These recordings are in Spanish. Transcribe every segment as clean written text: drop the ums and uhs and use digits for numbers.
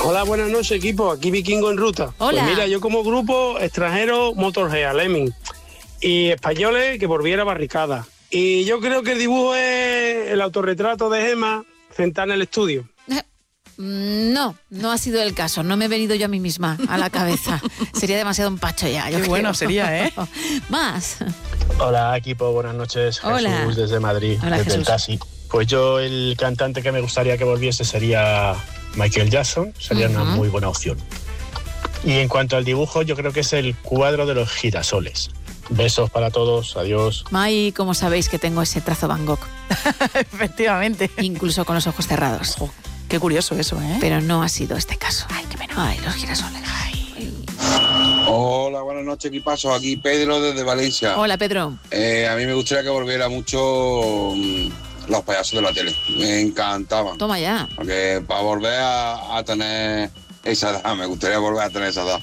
Hola, buenas noches, equipo. Aquí Vikingo en ruta. Hola. Pues mira, yo como grupo extranjero, Motorhead, Lemming. Y españoles, que por Viera Barricada. Y yo creo que el dibujo es el autorretrato de Gemma sentada en el estudio. No ha sido el caso. No me he venido yo a mí misma a la cabeza. Sería demasiado empacho ya. Qué bueno sería, ¿eh? Más. Hola, equipo. Buenas noches. Hola. Jesús desde Madrid, Hola, desde Jesús. el taxi. Pues yo, el cantante que me gustaría que volviese sería Michael Jackson. Sería una muy buena opción. Y en cuanto al dibujo, yo creo que es el cuadro de los girasoles. Besos para todos. Adiós. Ay, como sabéis que tengo ese trazo Van Gogh. Efectivamente. Incluso con los ojos cerrados. Oh, qué curioso eso, ¿eh? Pero no ha sido este caso. Ay, qué pena. Ay, los girasoles. Ay. Hola, buenas noches, equipazo. Aquí Pedro desde Valencia. Hola, Pedro. A mí me gustaría que volviera mucho los payasos de la tele. Me encantaban. Toma ya. Porque para volver a tener esa edad, me gustaría volver a tener esa edad.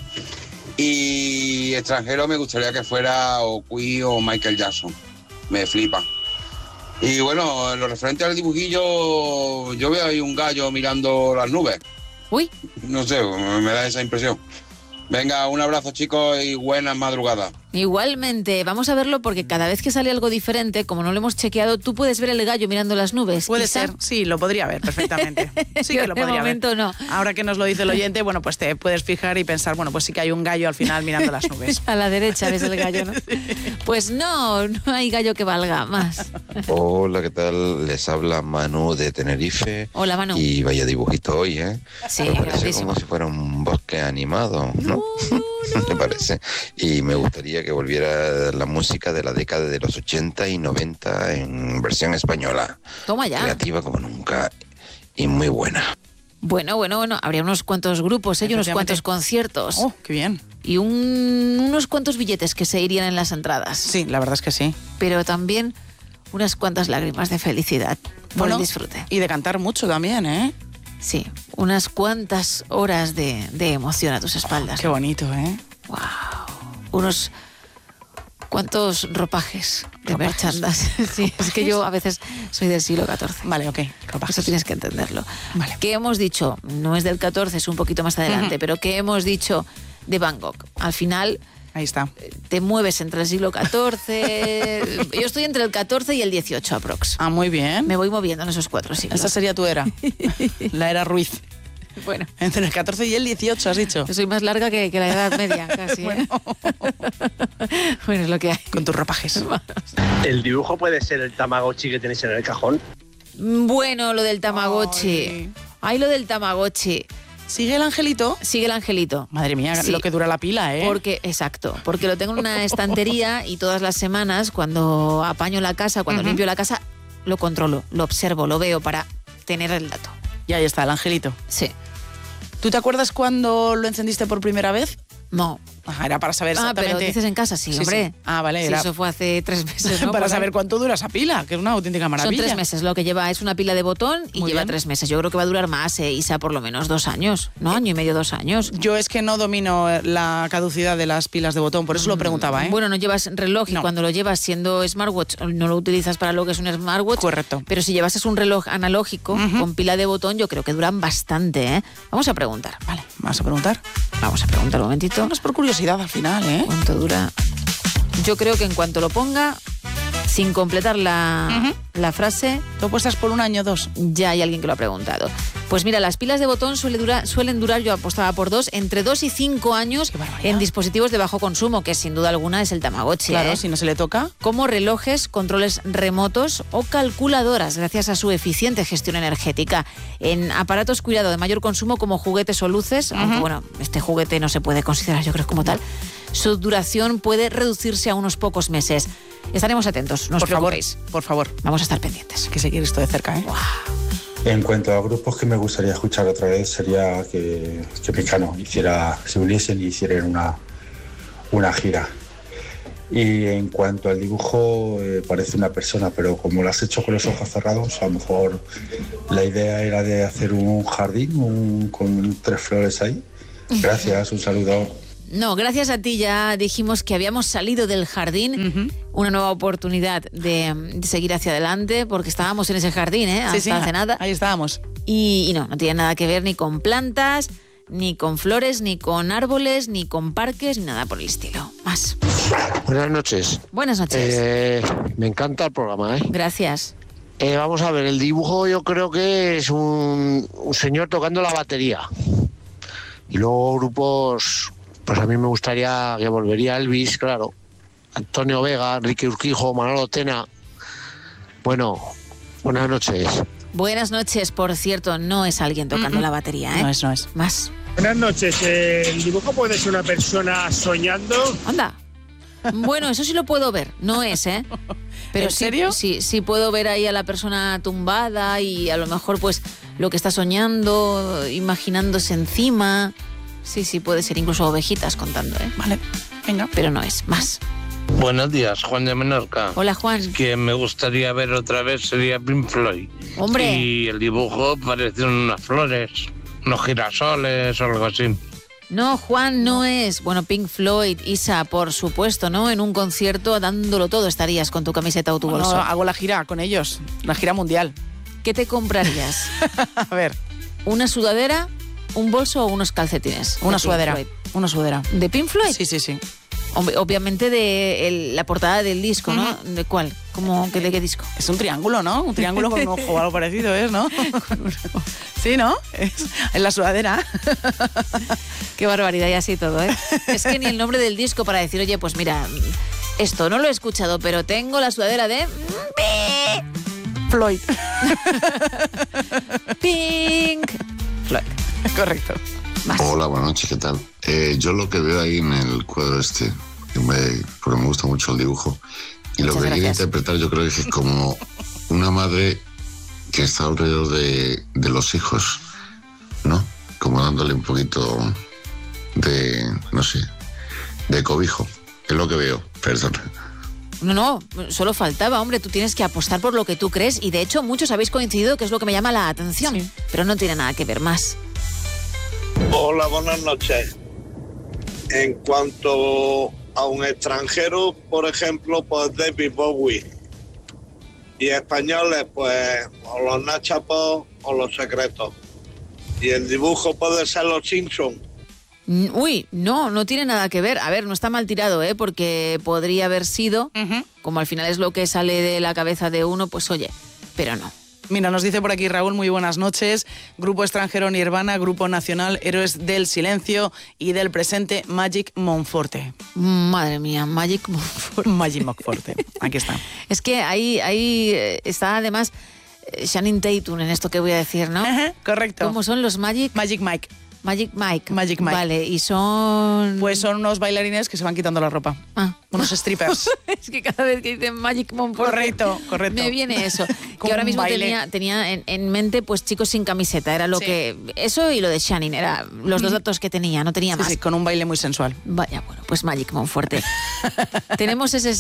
Y extranjero me gustaría que fuera o Queen o Michael Jackson. Me flipan. Y bueno, en lo referente al dibujillo, yo veo ahí un gallo mirando las nubes. Uy. No sé, me da esa impresión. Venga, un abrazo, chicos, y buenas madrugadas. Igualmente, vamos a verlo porque cada vez que sale algo diferente, como no lo hemos chequeado, tú puedes ver el gallo mirando las nubes. Puede Isa. ser, sí, lo podría ver perfectamente. Sí Yo que lo de podría momento ver. no. Ahora que nos lo dice el oyente, bueno, pues te puedes fijar y pensar, bueno, pues sí que hay un gallo al final mirando las nubes. A la derecha ves el gallo, ¿no? Pues no hay gallo que valga más. Hola, ¿qué tal? Les habla Manu de Tenerife. Hola, Manu. Y vaya dibujito hoy, ¿eh? Sí, Me parece grandísimo. como si fuera un bosque animado, ¿no? Me parece. Y me gustaría que volviera la música de la década de los 80 y 90 en versión española. Toma ya. Creativa como nunca y muy buena. Bueno, habría unos cuantos grupos, y unos Efectivamente. cuantos conciertos. Oh, qué bien. Y unos cuantos billetes que se irían en las entradas. Sí, la verdad es que sí. Pero también unas cuantas lágrimas de felicidad por el disfrute. Y de cantar mucho también, ¿eh? Sí, unas cuantas horas de emoción a tus espaldas. Qué bonito, ¿eh? Wow. Unos cuantos ropajes de merchandise. Sí, es que yo a veces soy del siglo XIV. Vale, ok. Ropajes. Eso tienes que entenderlo. Vale. ¿Qué hemos dicho? No es del XIV, es un poquito más adelante, pero ¿qué hemos dicho de Van Gogh? Al final Ahí está. te mueves entre el siglo XIV. Yo estoy entre el XIV y el XVIII aprox. Ah, muy bien. Me voy moviendo en esos 4 siglos. Esa sería tu era. La era Ruiz. Bueno, Entre el 14 y el 18, has dicho. yo soy más larga que la Edad Media, casi. ¿eh? Bueno, es lo que hay. Con tus ropajes. ¿El dibujo puede ser el Tamagotchi que tenéis en el cajón? Bueno, lo del Tamagotchi. Ay, lo del Tamagotchi. ¿Sigue el angelito? Sigue el angelito. Madre mía, Sí. lo que dura la pila, ¿eh? Exacto, porque lo tengo en una estantería y todas las semanas, cuando apaño la casa, cuando limpio la casa, lo controlo, lo observo, lo veo para tener el dato. Y ahí está, el angelito. Sí. ¿Tú te acuerdas cuando lo encendiste por primera vez? No. Ajá, era para saber exactamente. Pero dices en casa, sí, hombre. Sí. Ah, vale, Sí, era eso fue hace 3 meses, ¿no? para Por ahí. saber cuánto dura esa pila, que es una auténtica maravilla. Son 3 meses lo que lleva, es una pila de botón y Muy lleva bien. 3 meses. Yo creo que va a durar más, Isa, por lo menos 2 años, ¿no? Año y medio, 2 años. Yo es que no domino la caducidad de las pilas de botón, por eso lo preguntaba, ¿eh? Bueno, no llevas reloj y No. cuando lo llevas siendo smartwatch, no lo utilizas para lo que es un smartwatch. Correcto. Pero si llevases un reloj analógico con pila de botón, yo creo que duran bastante, ¿eh? Vamos a preguntar. Vale, ¿vas a preguntar? Vamos a preguntar un momentito. No es por curiosidad al final, ¿eh? ¿Cuánto dura? Yo creo que en cuanto lo ponga, sin completar la frase, ¿Tú apuestas por 1 año, 2? ya hay alguien que lo ha preguntado. Pues mira, las pilas de botón suelen durar, yo apostaba por 2, entre 2 y 5 años Qué barbaridad. en dispositivos de bajo consumo, que sin duda alguna es el Tamagotchi. Claro, ¿eh? si no se le toca. Como relojes, controles remotos o calculadoras, gracias a su eficiente gestión energética. En aparatos cuidado de mayor consumo como juguetes o luces, aunque bueno, este juguete no se puede considerar yo creo como tal, su duración puede reducirse a unos pocos meses. Estaremos atentos, no os Por favor, preocupéis. por favor. Vamos a estar pendientes. Hay que seguir esto de cerca, ¿eh? En cuanto a grupos que me gustaría escuchar otra vez, sería que Mecano se uniesen y hicieran una gira. Y en cuanto al dibujo, parece una persona, pero como lo has hecho con los ojos cerrados, a lo mejor la idea era de hacer un jardín con 3 flores ahí. Gracias, un saludo. No, gracias a ti ya dijimos que habíamos salido del jardín, una nueva oportunidad de seguir hacia adelante, porque estábamos en ese jardín, hasta hace nada. Ahí estábamos. Y no tiene nada que ver ni con plantas, ni con flores, ni con árboles, ni con parques, ni nada por el estilo. Más. Buenas noches. Buenas noches. Me encanta el programa, ¿eh? Gracias. Vamos a ver, el dibujo yo creo que es un señor tocando la batería. Y luego grupos, pues a mí me gustaría que volvería Elvis, claro. Antonio Vega, Enrique Urquijo, Manolo Tena. Bueno, buenas noches. Buenas noches, por cierto, no es alguien tocando la batería, ¿eh? No es. Más. Buenas noches. ¿El dibujo puede ser una persona soñando? Anda. Bueno, eso sí lo puedo ver. No es, ¿eh? Pero ¿En serio? Sí puedo ver ahí a la persona tumbada y a lo mejor pues lo que está soñando, imaginándose encima. Sí, puede ser incluso ovejitas contando, ¿eh? Vale, venga. Pero no es. Más. Buenos días, Juan de Menorca. Hola, Juan. Que me gustaría ver otra vez sería Pink Floyd. Hombre. Y el dibujo parecen unas flores, unos girasoles o algo así. No, Juan, no es. Bueno, Pink Floyd, Isa, por supuesto, ¿no? En un concierto dándolo todo estarías con tu camiseta o tu bolso. No, hago la gira con ellos, la gira mundial. ¿Qué te comprarías? A ver. ¿Una sudadera, un bolso o unos calcetines? Una sudadera. Una sudadera. ¿De Pink Floyd? Sí. Obviamente de la portada del disco, ¿no? Uh-huh. ¿De cuál? ¿De qué disco? Es un triángulo, ¿no? Un triángulo con un ojo o algo parecido, ¿es, no? Sí, ¿no? Es la sudadera. Qué barbaridad, y así todo, ¿eh? Es que ni el nombre del disco para decir, oye, pues mira, esto no lo he escuchado, pero tengo la sudadera de... Floyd. Pink Floyd. Correcto. Más. Hola, buenas noches, ¿qué tal? Yo lo que veo ahí en el cuadro porque me gusta mucho el dibujo, y Muchas lo que quiere gracias. interpretar yo creo que es como una madre que está alrededor de los hijos, ¿no? Como dándole un poquito de, no sé, de cobijo. Es lo que veo, perdón. No, solo faltaba, hombre, tú tienes que apostar por lo que tú crees y de hecho muchos habéis coincidido que es lo que me llama la atención, sí. Pero no tiene nada que ver más. Hola, buenas noches. En cuanto a un extranjero, por ejemplo, pues David Bowie. Y españoles, pues o los Nachapos o los Secretos. Y el dibujo puede ser los Simpsons. Uy, no tiene nada que ver. A ver, no está mal tirado, ¿eh? Porque podría haber sido, como al final es lo que sale de la cabeza de uno, pues oye, pero no. Mira, nos dice por aquí Raúl, muy buenas noches. Grupo extranjero Nirvana, Grupo nacional Héroes del Silencio y del presente Magic Monforte. Madre mía, Magic Monforte. Magic Monforte, aquí está. Es que ahí está además Channing Tatum en esto que voy a decir, ¿no? Correcto. ¿Cómo son los Magic? Magic Mike. Magic Mike. Magic Mike. Vale, y son... Pues son unos bailarines que se van quitando la ropa. Unos strippers. Es que cada vez que dicen Magic Monforte... Correcto. Me viene eso. Que ahora mismo tenía en mente pues chicos sin camiseta. Era lo que... Eso y lo de Channing. Era los dos datos que tenía, no tenía más. Sí, con un baile muy sensual. Vaya, bueno, pues Magic Monforte. Tenemos ese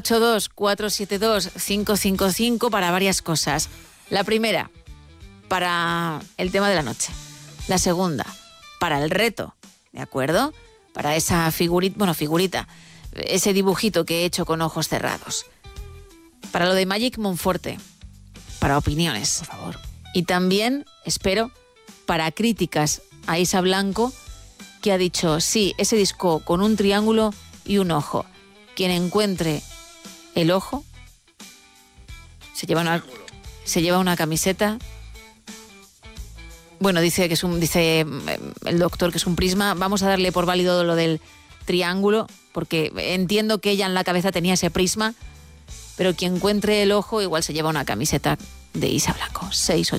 682-472-555 para varias cosas. La primera, para el tema de la noche. La segunda, para el reto, ¿de acuerdo? Para esa figurita, ese dibujito que he hecho con ojos cerrados. Para lo de Magic Monforte, para opiniones. Por favor. Y también, espero, para críticas a Isa Blanco, que ha dicho, sí, ese disco con un triángulo y un ojo. Quien encuentre el ojo se lleva una camiseta. Bueno, dice el doctor que es un prisma. Vamos a darle por válido lo del triángulo, porque entiendo que ella en la cabeza tenía ese prisma, pero quien encuentre el ojo igual se lleva una camiseta de Isa Blanco.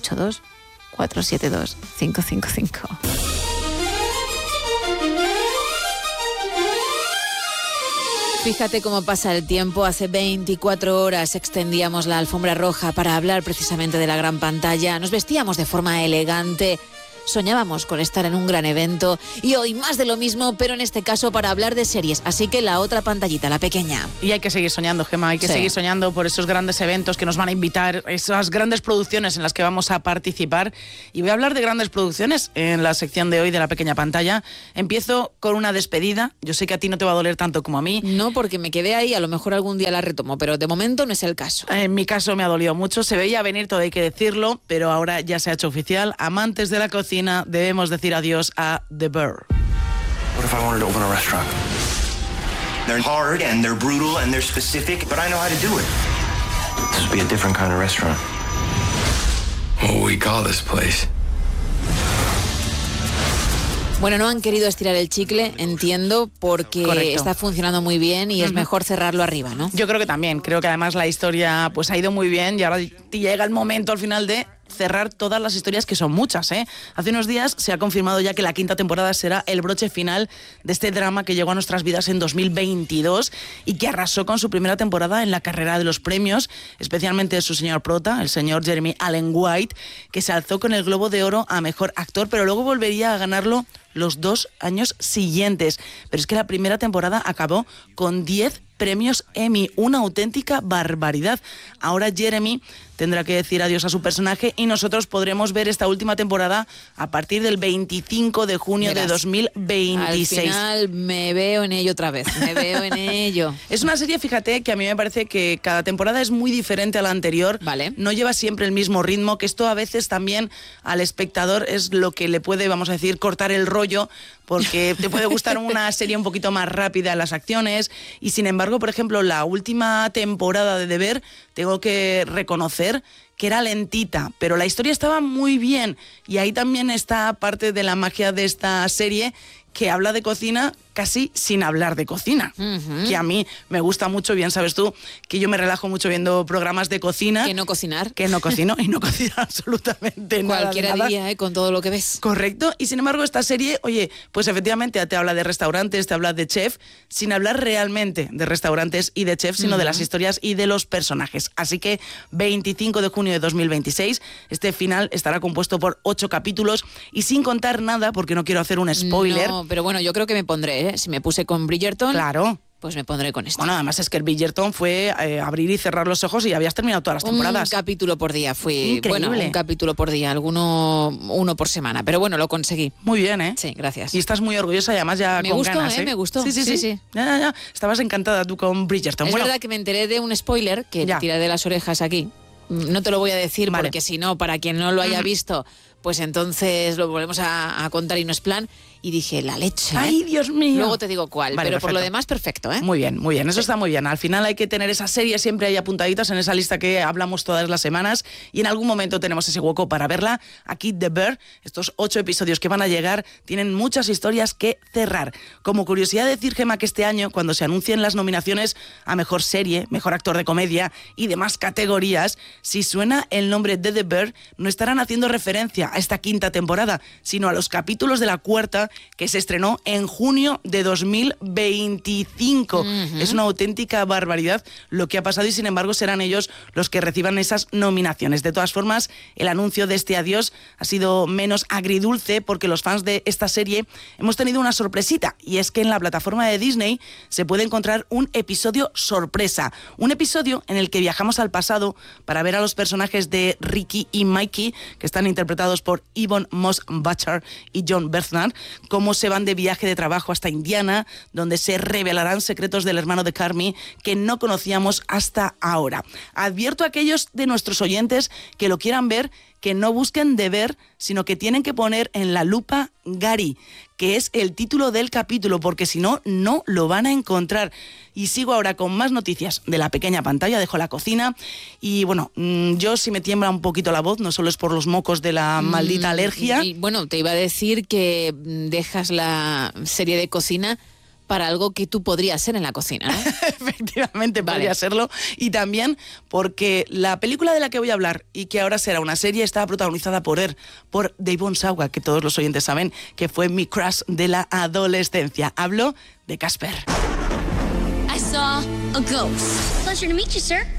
682-472-555. Fíjate cómo pasa el tiempo. Hace 24 horas extendíamos la alfombra roja para hablar precisamente de la gran pantalla. Nos vestíamos de forma elegante. Soñábamos con estar en un gran evento y hoy más de lo mismo, pero en este caso para hablar de series. Así que la otra pantallita, la pequeña. Y hay que seguir soñando, Gemma, hay que seguir soñando por esos grandes eventos que nos van a invitar, esas grandes producciones en las que vamos a participar. Y voy a hablar de grandes producciones en la sección de hoy de la pequeña pantalla. Empiezo con una despedida. Yo sé que a ti no te va a doler tanto como a mí. No, porque me quedé ahí, a lo mejor algún día la retomo, pero de momento no es el caso. En mi caso me ha dolido mucho, se veía venir, todo hay que decirlo, pero ahora ya se ha hecho oficial. Amantes de la cocina cocina, debemos decir adiós a The Bear. What if I wanted to open a restaurant? They're hard and they're brutal and they're specific, but I know how to do it. This would be a different kind of restaurant. What will we call this place? Bueno, no han querido estirar el chicle, entiendo, porque Correcto. está funcionando muy bien y es mejor cerrarlo arriba, ¿no? Yo creo que también, creo que además la historia pues ha ido muy bien y ahora llega el momento al final de cerrar todas las historias, que son muchas, ¿eh? Hace unos días se ha confirmado ya que la 5ª temporada será el broche final de este drama que llegó a nuestras vidas en 2022 y que arrasó con su primera temporada en la carrera de los premios, especialmente su señor prota, el señor Jeremy Allen White, que se alzó con el Globo de Oro a Mejor Actor, pero luego volvería a ganarlo los 2 años siguientes. Pero es que la primera temporada acabó con 10 premios Emmy, una auténtica barbaridad. Ahora Jeremy tendrá que decir adiós a su personaje y nosotros podremos ver esta última temporada a partir del 25 de junio de 2026. Al final me veo en ello otra vez, me veo en ello. Es una serie, fíjate, que a mí me parece que cada temporada es muy diferente a la anterior. Vale. No lleva siempre el mismo ritmo, que esto a veces también al espectador es lo que le puede, vamos a decir, cortar el rollo, porque te puede gustar una serie un poquito más rápida en las acciones y sin embargo, por ejemplo, la última temporada de The Bear, tengo que reconocer que era lentita, pero la historia estaba muy bien y ahí también está parte de la magia de esta serie, que habla de cocina casi sin hablar de cocina, que a mí me gusta mucho, bien sabes tú, que yo me relajo mucho viendo programas de cocina. Que no cocinar. Que no cocino y no cocino absolutamente nada. Cualquiera diría, con todo lo que ves. Correcto, y sin embargo esta serie, oye, pues efectivamente te habla de restaurantes, te habla de chef, sin hablar realmente de restaurantes y de chef, sino de las historias y de los personajes. Así que 25 de junio de 2026, este final estará compuesto por 8 capítulos y sin contar nada, porque no quiero hacer un spoiler. No, pero bueno, yo creo que me pondré, ¿eh? Si me puse con Bridgerton, claro, pues me pondré con esto. Bueno, además es que el Bridgerton fue abrir y cerrar los ojos y habías terminado todas las temporadas. Un capítulo por día fui. Increíble. Bueno, un capítulo por día, uno por semana. Pero bueno, lo conseguí. Muy bien, ¿eh? Sí, gracias. Y estás muy orgullosa y además ya me con gustó, ganas, ¿eh? Me gustó, Sí. Ya. Estabas encantada tú con Bridgerton. Es bueno, verdad que me enteré de un spoiler que te tiré de las orejas aquí. No te lo voy a decir porque si no, para quien no lo haya visto, pues entonces lo volvemos a contar y no es plan. Y dije, la leche. ¡Ay, Dios mío! Luego te digo cuál, Vale, pero perfecto. por lo demás, perfecto, ¿eh? Muy bien, eso está muy bien. Al final hay que tener esa serie siempre ahí apuntaditas en esa lista que hablamos todas las semanas y en algún momento tenemos ese hueco para verla. Aquí The Bear, estos 8 episodios que van a llegar, tienen muchas historias que cerrar. Como curiosidad decir, Gemma, que este año, cuando se anuncien las nominaciones a Mejor Serie, Mejor Actor de Comedia y demás categorías, si suena el nombre de The Bear, no estarán haciendo referencia a esta 5ª temporada, sino a los capítulos de la 4ª que se estrenó en junio de 2025. Es una auténtica barbaridad lo que ha pasado y sin embargo serán ellos los que reciban esas nominaciones. De todas formas, el anuncio de este adiós ha sido menos agridulce porque los fans de esta serie hemos tenido una sorpresita y es que en la plataforma de Disney se puede encontrar un episodio sorpresa, un episodio en el que viajamos al pasado para ver a los personajes de Ricky y Mikey, que están interpretados por Yvonne Moss-Butcher y John Bernthal, cómo se van de viaje de trabajo hasta Indiana, donde se revelarán secretos del hermano de Carmy que no conocíamos hasta ahora. Advierto a aquellos de nuestros oyentes que lo quieran ver, que no busquen The Bear, sino que tienen que poner en la lupa Gary, que es el título del capítulo, porque si no, no lo van a encontrar. Y sigo ahora con más noticias de la pequeña pantalla, dejo la cocina y bueno, yo si me tiembla un poquito la voz, no solo es por los mocos de la maldita alergia. Y bueno, te iba a decir que dejas la serie de cocina para algo que tú podrías ser en la cocina, ¿no? Efectivamente, podría serlo. Y también porque la película de la que voy a hablar y que ahora será una serie está protagonizada por Devon Sawa, que todos los oyentes saben que fue mi crush de la adolescencia. Hablo de Casper. I saw a ghost. Pleasure to meet you, sir.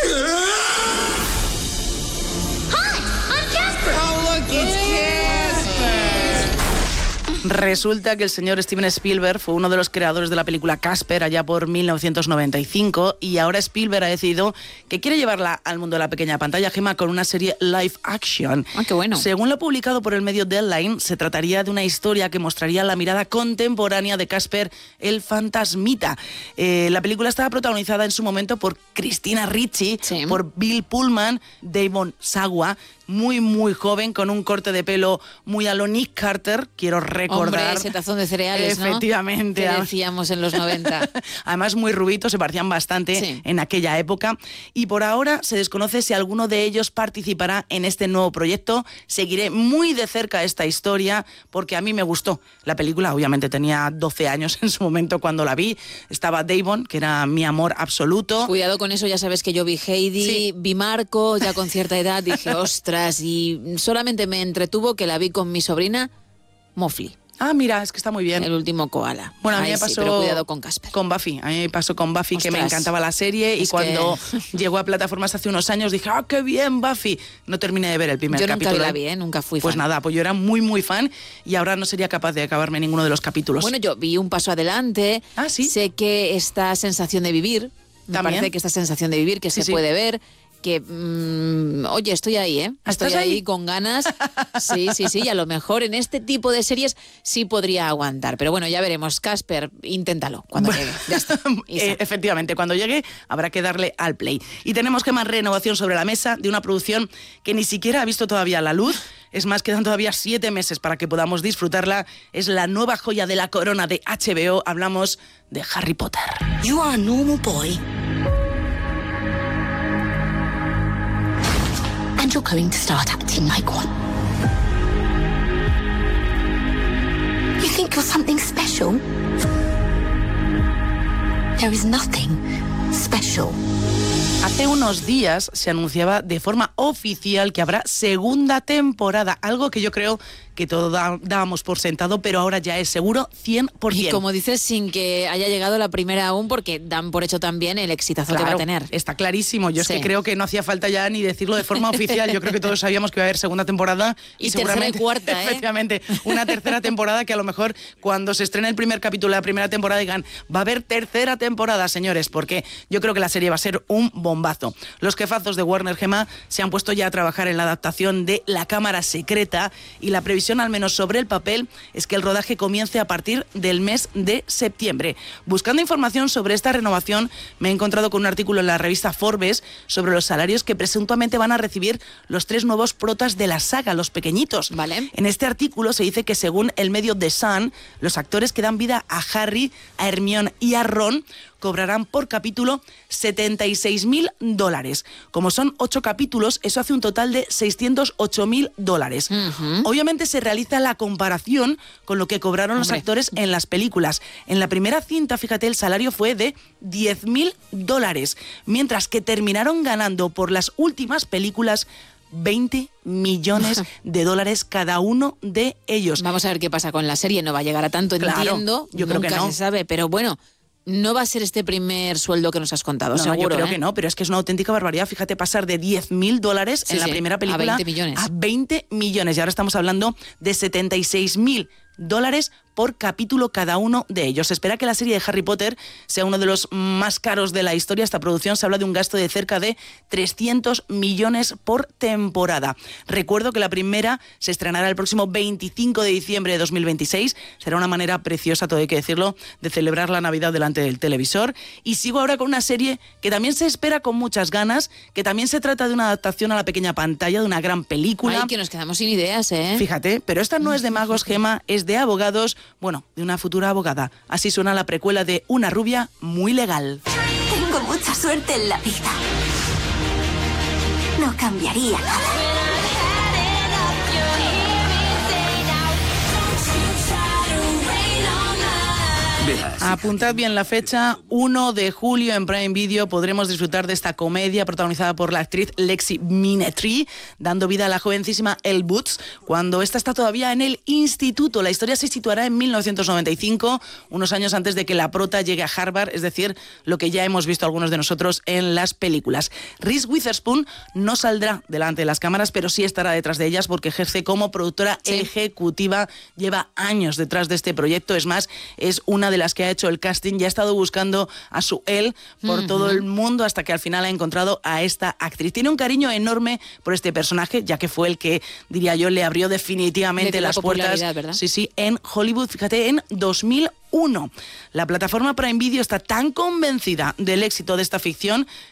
Hi, I'm Casper. Oh, look, it's Casper. Resulta que el señor Steven Spielberg fue uno de los creadores de la película Casper allá por 1995 y ahora Spielberg ha decidido que quiere llevarla al mundo de la pequeña pantalla, Gemma, con una serie live action. Ah, qué bueno. Según lo publicado por el medio Deadline, se trataría de una historia que mostraría la mirada contemporánea de Casper el fantasmita. La película estaba protagonizada en su momento por Christina Ricci, por Bill Pullman, Devon Sawa, muy, muy joven, con un corte de pelo muy a lo Nick Carter, quiero recordar. Hombre, ese tazón de cereales, ¿no? Efectivamente. Que decíamos en los 90. Además, muy rubitos, se parecían bastante en aquella época. Y por ahora se desconoce si alguno de ellos participará en este nuevo proyecto. Seguiré muy de cerca esta historia, porque a mí me gustó la película. Obviamente tenía 12 años en su momento cuando la vi. Estaba Damon, que era mi amor absoluto. Cuidado con eso, ya sabes que yo vi Heidi, vi Marco, ya con cierta edad dije, ostras, y solamente me entretuvo que la vi con mi sobrina Mowgli. Ah, mira, es que está muy bien. El último koala. Bueno, a mí me pasó pero cuidado con Casper. Con Buffy. A mí me pasó con Buffy, que me encantaba la serie, y cuando llegó a plataformas hace unos años dije, ¡ah, qué bien, Buffy! No terminé de ver el primer capítulo. Yo nunca la vi, nunca fui fan. Pues nada, pues yo era muy, muy fan, y ahora no sería capaz de acabarme ninguno de los capítulos. Bueno, yo vi Un paso adelante. Ah, ¿sí? Sé que esta sensación de vivir, me parece que esta sensación de vivir que se puede ver, que, oye, estoy ahí, ¿eh? Estoy ahí con ganas. Sí, y a lo mejor en este tipo de series sí podría aguantar. Pero bueno, ya veremos. Casper, inténtalo cuando llegue. Ya está. Efectivamente, cuando llegue habrá que darle al play. Y tenemos que más renovación sobre la mesa de una producción que ni siquiera ha visto todavía la luz. Es más, quedan todavía 7 meses para que podamos disfrutarla. Es la nueva joya de la corona de HBO. Hablamos de Harry Potter. You are a normal boy. And you're going to start acting like one. You think you're something special? There is nothing special. Hace unos días se anunciaba de forma oficial que habrá segunda temporada, algo que yo creo que todos dábamos por sentado, pero ahora ya es seguro 100%. Y como dices, sin que haya llegado la primera aún, porque dan por hecho también el exitazo que va a tener. Está clarísimo. Yo es que creo que no hacía falta ya ni decirlo de forma oficial. Yo creo que todos sabíamos que iba a haber segunda temporada. Y tercera y cuarta, efectivamente, una tercera temporada que a lo mejor cuando se estrene el primer capítulo de la primera temporada digan, va a haber tercera temporada, señores, porque yo creo que la serie va a ser un bombazo. Los jefazos de Warner, Gemma, se han puesto ya a trabajar en la adaptación de La Cámara Secreta, y la previsión, al menos sobre el papel, es que el rodaje comience a partir del mes de septiembre. Buscando información sobre esta renovación, me he encontrado con un artículo en la revista Forbes sobre los salarios que presuntamente van a recibir los 3 nuevos protas de la saga, los pequeñitos. Vale. En este artículo se dice que, según el medio The Sun, los actores que dan vida a Harry, a Hermione y a Ron cobrarán por capítulo $76.000. Como son 8 capítulos, eso hace un total de $608.000. Obviamente se realiza la comparación con lo que cobraron los actores en las películas. En la primera cinta, fíjate, el salario fue de $10.000, mientras que terminaron ganando por las últimas películas $20 millones cada uno de ellos. Vamos a ver qué pasa con la serie. No va a llegar a tanto, entiendo. Yo creo que no. Nunca se sabe, pero bueno, no va a ser este primer sueldo que nos has contado, seguro. Yo creo que no, pero es que es una auténtica barbaridad. Fíjate, pasar de $10.000 en la primera película a 20 millones. A 20 millones. Y ahora estamos hablando de $76.000 por capítulo cada uno de ellos. Se espera que la serie de Harry Potter sea uno de los más caros de la historia. Esta producción se habla de un gasto de cerca de 300 millones por temporada. Recuerdo que la primera se estrenará el próximo 25 de diciembre de 2026. Será una manera preciosa, todo hay que decirlo, de celebrar la Navidad delante del televisor. Y sigo ahora con una serie que también se espera con muchas ganas, que también se trata de una adaptación a la pequeña pantalla, de una gran película. Ay, que nos quedamos sin ideas, ¿eh? Fíjate, pero esta no es de magos, Gemma, es de abogados. Bueno, de una futura abogada. Así suena la precuela de Una rubia muy legal. Tengo mucha suerte en la vida. No cambiaría nada. Apuntad bien la fecha, 1 de julio en Prime Video podremos disfrutar de esta comedia protagonizada por la actriz Lexi Minetri, dando vida a la jovencísima Elle Boots cuando ésta está todavía en el instituto. La historia se situará en 1995, unos años antes de que la prota llegue a Harvard, es decir, lo que ya hemos visto algunos de nosotros en las películas. Reese Witherspoon no saldrá delante de las cámaras, pero sí estará detrás de ellas porque ejerce como productora ejecutiva, lleva años detrás de este proyecto, es más, es una de las que ha hecho el casting, ya ha estado buscando a su Elle por todo el mundo hasta que al final ha encontrado a esta actriz. Tiene un cariño enorme por este personaje, ya que fue el que, diría yo, le abrió definitivamente las puertas, ¿verdad? Sí, en Hollywood, fíjate, en 2001. La plataforma Prime Video está tan convencida del éxito de esta ficción